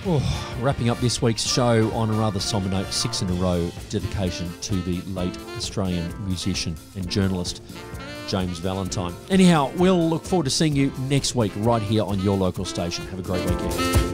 Oh, wrapping up this week's show on a rather somber note, 6 in a row, dedication to the late Australian musician and journalist James Valentine. Anyhow, we'll look forward to seeing you next week right here on your local station. Have a great weekend.